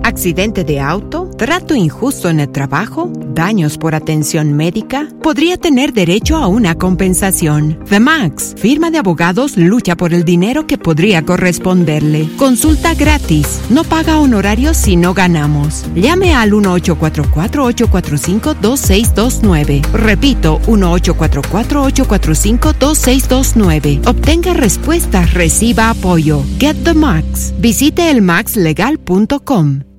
¿Accidente de auto? ¿Trato injusto en el trabajo? ¿Daños por atención médica? Podría tener derecho a una compensación. The Max, firma de abogados, lucha por el dinero que podría corresponderle. Consulta gratis. No paga honorarios si no ganamos. Llame al 1-844-845-2629. Repito, 1-844-845-2629. Obtenga respuestas, reciba apoyo. Get the Max. Visite elmaxlegal.com.